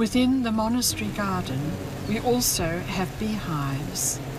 Within the monastery garden, we also have beehives.